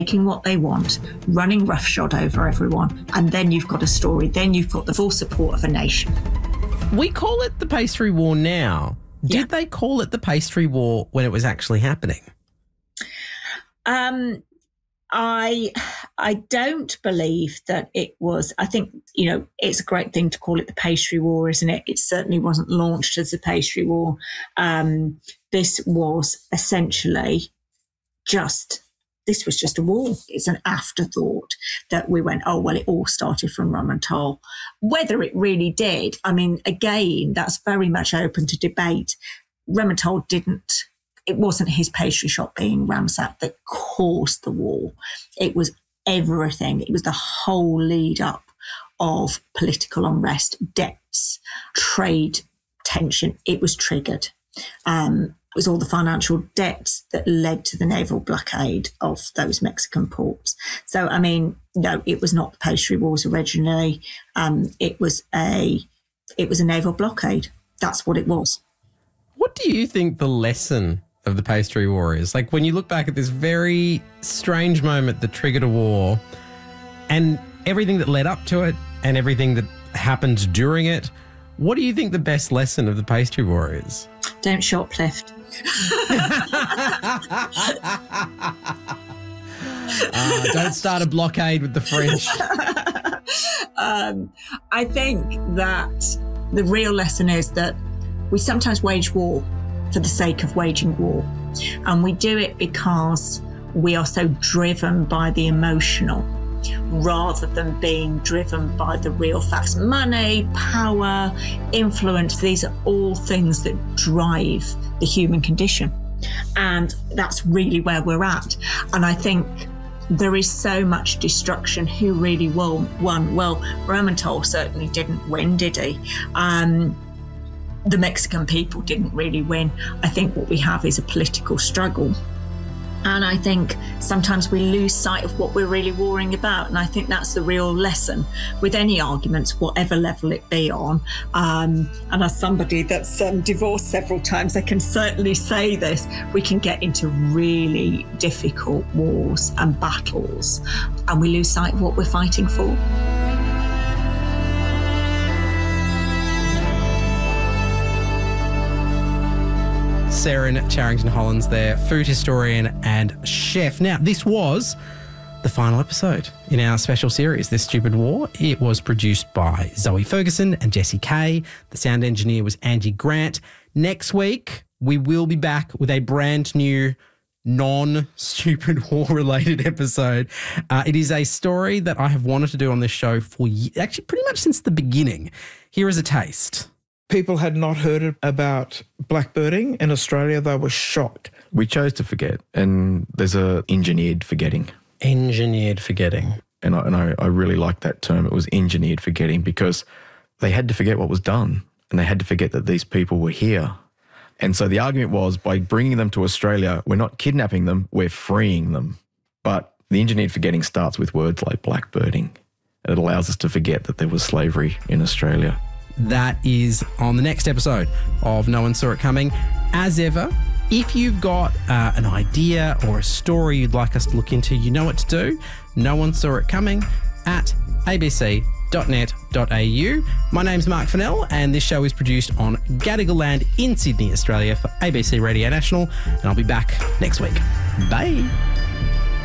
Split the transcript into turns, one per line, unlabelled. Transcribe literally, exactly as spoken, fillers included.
taking what they want, running roughshod over everyone, and then you've got a story. Then you've got the full support of a nation.
We call it the pastry war now. Did
Yeah.
they call it the pastry war when it was actually happening?
Um, I I don't believe that it was. I think, you know, it's a great thing to call it the pastry war, isn't it? It certainly wasn't launched as a pastry war. Um, this was essentially just, this was just a war. It's an afterthought that we went, oh, well, it all started from Ramental. Whether it really did, I mean, again, that's very much open to debate. Ramental didn't, it wasn't his pastry shop being ransacked that caused the war. It was everything. It was the whole lead up of political unrest, debts, trade tension. It was triggered. Um, It was all the financial debts that led to the naval blockade of those Mexican ports. So, I mean, no, it was not the pastry wars originally. Um, it was a, it was a naval blockade. That's what it was.
What do you think the lesson of the pastry war is? Like, when you look back at this very strange moment that triggered a war and everything that led up to it and everything that happened during it, what do you think the best lesson of the pastry war is?
Don't shoplift.
uh, don't start a blockade with the French.
um, I think that the real lesson is that we sometimes wage war for the sake of waging war. And we do it because we are so driven by the emotional rather than being driven by the real facts. Money, power, influence, these are all things that drive the human condition. And that's really where we're at. And I think there is so much destruction. Who really won? Well, Ramental certainly didn't win, did he? Um, the Mexican people didn't really win. I think what we have is a political struggle. And I think sometimes we lose sight of what we're really warring about. And I think that's the real lesson with any arguments, whatever level it be on. Um, and as somebody that's um, divorced several times, I can certainly say this, we can get into really difficult wars and battles, and we lose sight of what we're fighting for.
Sarah Charrington-Hollins there, food historian and chef. Now, this was the final episode in our special series, This Stupid War. It was produced by Zoe Ferguson and Jessie Kay. The sound engineer was Angie Grant. Next week, we will be back with a brand new non-stupid war-related episode. Uh, it is a story that I have wanted to do on this show for ye- actually pretty much since the beginning. Here is a taste.
People had not heard about blackbirding in Australia. They were shocked.
We chose to forget, and there's a engineered forgetting.
Engineered forgetting.
And I, and I, I really like that term. It was engineered forgetting because they had to forget what was done, and they had to forget that these people were here. And so the argument was, by bringing them to Australia, we're not kidnapping them, we're freeing them. But the engineered forgetting starts with words like blackbirding. It allows us to forget that there was slavery in Australia.
That is on the next episode of No One Saw It Coming. As ever, if you've got uh, an idea or a story you'd like us to look into, you know what to do. No One Saw It Coming at a b c dot net dot a u. My name's Mark Fennell, and this show is produced on Gadigal land in Sydney, Australia for A B C Radio National, and I'll be back next week. Bye.